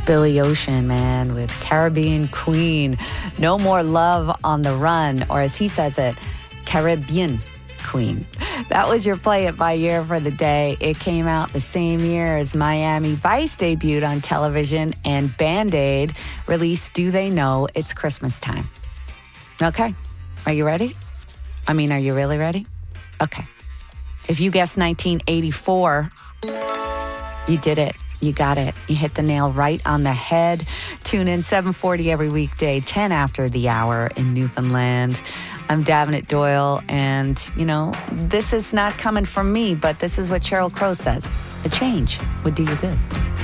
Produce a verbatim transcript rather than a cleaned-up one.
Billy Ocean, man, with Caribbean Queen. No More Love on the Run, or as he says it, Caribbean Queen. That was your Play It By Year for the day. It came out the same year as Miami Vice debuted on television, and Band-Aid released Do They Know It's Christmas Time. Okay, are you ready? I mean, are you really ready? Okay. If you guessed nineteen eighty-four, you did it. You got it. You hit the nail right on the head. Tune in seven forty every weekday, ten after the hour in Newfoundland. I'm Davenant Doyle, and, you know, this is not coming from me, but this is what Sheryl Crow says. A change would do you good.